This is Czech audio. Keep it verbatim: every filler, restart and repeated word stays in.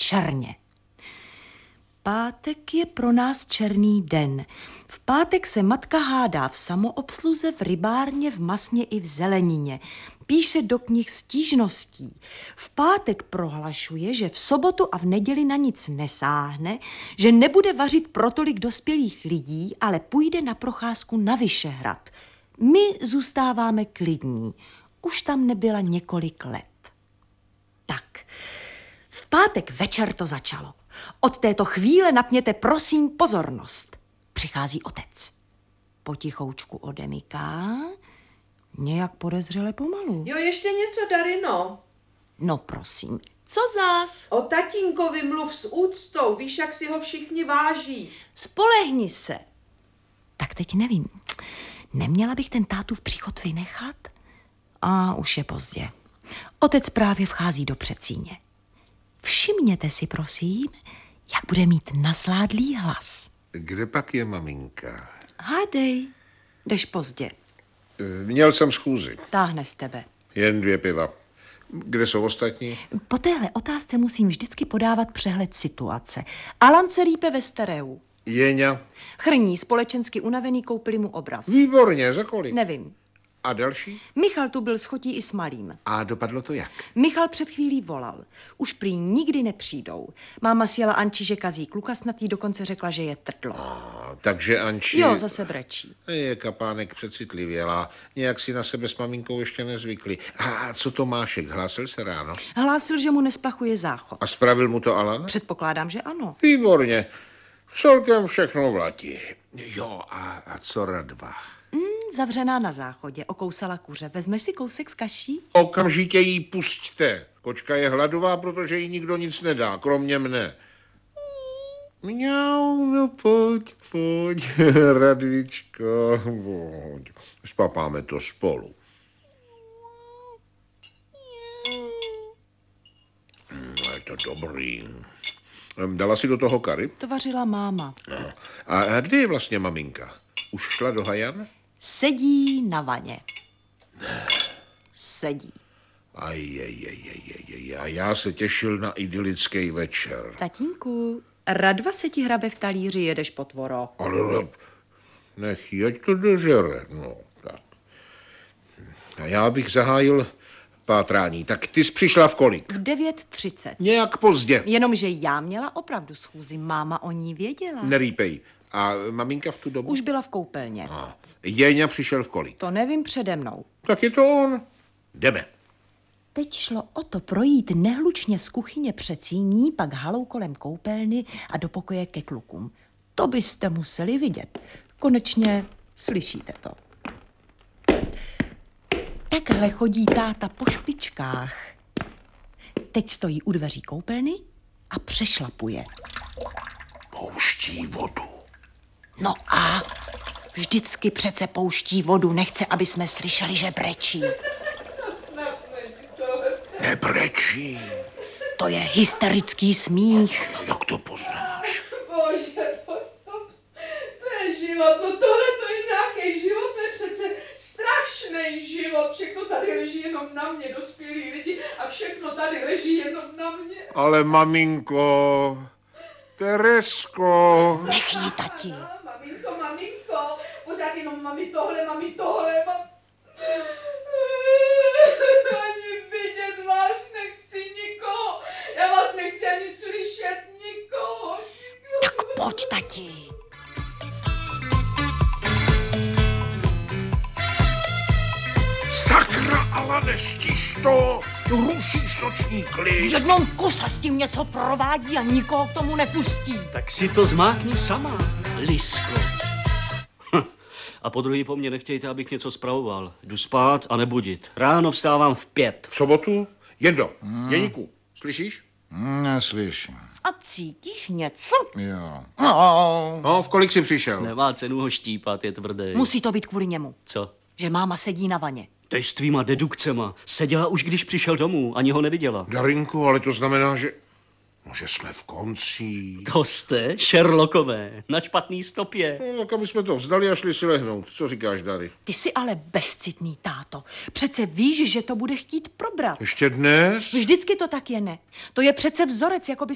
černě. Pátek je pro nás černý den. V pátek se matka hádá v samoobsluze, v rybárně, v masně i v zelenině. Píše do knih stížností. V pátek prohlašuje, že v sobotu a v neděli na nic nesáhne, že nebude vařit pro tolik dospělých lidí, ale půjde na procházku na Vyšehrad. My zůstáváme klidní. Už tam nebyla několik let. Tak, v pátek večer to začalo. Od této chvíle napněte prosím pozornost. Přichází otec. Potichoučku odemyká, nějak podezřele pomalu. Jo, ještě něco, Darino. No prosím, co zás? O tatínkovi mluv s úctou, víš, jak si ho všichni váží. Spolehni se. Tak teď nevím, neměla bych ten tátův příchod vynechat? A už je pozdě. Otec právě vchází do předsíně. Všimněte si, prosím, jak bude mít nasládlý hlas. Kde pak je maminka? Hádej, jdeš pozdě. Měl jsem schůzi. Táhne z tebe. Jen dvě piva. Kde jsou ostatní? Po téhle otázce musím vždycky podávat přehled situace. Alan se rýpe ve stereu. Jeňa? Chrní, společensky unavený, koupili mu obraz. Výborně, za kolik? Nevím. A další? Michal tu byl s Chotí i s malým. A dopadlo to jak? Michal před chvílí volal. Už prý nikdy nepřijdou. Máma sjela Anči, že kazí kluka, snad jí dokonce řekla, že je trdlo. A, takže Anči... Jo, zase brečí. Je kapánek přecitlivěla. Nějak si na sebe s maminkou ještě nezvykli. A co Tomášek, hlásil se ráno? Hlásil, že mu nesplachuje záchod. A spravil mu to Alan? Předpokládám, že ano. Výborně. Celkem všechno vlatí. Jo, a, a co Radva? Mm, zavřená na záchodě, okousala kuře. Vezmeš si kousek z kaší? Okamžitě jí pusťte. Kočka je hladová, protože jí nikdo nic nedá, kromě mne. Mňau, no pojď, pojď, Radvičko, pojď. Spapáme to spolu. No, je to dobrý. Dala si do toho kary? To vařila máma. No. A kde je vlastně maminka? Už šla do Hajan? Sedí na vaně. Sedí. Ajejejejejej, a já se těšil na idylický večer. Tatínku, Radva se ti hrabe v talíři, jedeš potvoro. Ale nech jeď to dožere, no tak. A já bych zahájil pátrání. Tak ty jsi přišla v kolik? V devět třicet. Nějak pozdě. Jenomže já měla opravdu schůzi, máma o ní věděla. Nerýpej. A maminka v tu dobu? Už byla v koupelně. A Jeňa přišel v kolik? To nevím přede mnou. Tak je to on. Jdeme. Teď šlo o to projít nehlučně z kuchyně předsíní, pak halou kolem koupelny a do pokoje ke klukům. To byste museli vidět. Konečně slyšíte to. Takhle chodí táta po špičkách. Teď stojí u dveří koupelny a přešlapuje. Pouští vodu. No a vždycky přece pouští vodu, nechce, aby jsme slyšeli, že brečí. Nebrečí. To je hysterický smích. Jak to poznáš? Bože, to, to, to je život, no tohle to je nějaký život, to je přece strašný život. Všechno tady leží jenom na mě, dospělí lidi, a všechno tady leží jenom na mě. Ale maminko, Teresko. Nech jí, tati. A, maminko, maminko, pořád jenom mami tohle, mami tohle, mam... Ani vidět vás nechci nikoho, já vás nechci ani slyšet nikoho. Tak pojď, tati. Sakra, ale nestíš to, rušíš noční V klid. jednom kuse s tím něco provádí a nikoho k tomu nepustí. Tak si to zmákni sama, Lisko. A po druhý po mně nechtějte, abych něco spravoval. Jdu spát a nebudit. Ráno vstávám v pět. V sobotu? Jendo, hmm. Jeníku, slyšíš? Neslyším. A cítíš něco? Jo. No. No, v kolik jsi přišel? Nemá cenu ho štípat, je tvrdý. Musí to být kvůli němu. Co? Že máma sedí na vaně. Teď s tvýma dedukcema. Seděla už, když přišel domů, ani ho neviděla. Darinku, ale to znamená, že... No, že jsme v konci. To jste, Sherlockové, na špatný stopě. No, tak aby jsme to vzdali a šli si lehnout. Co říkáš, Dary? Ty jsi ale bezcitný, táto. Přece víš, že to bude chtít probrat. Ještě dnes? Vždycky to tak je, ne? To je přece vzorec, jako by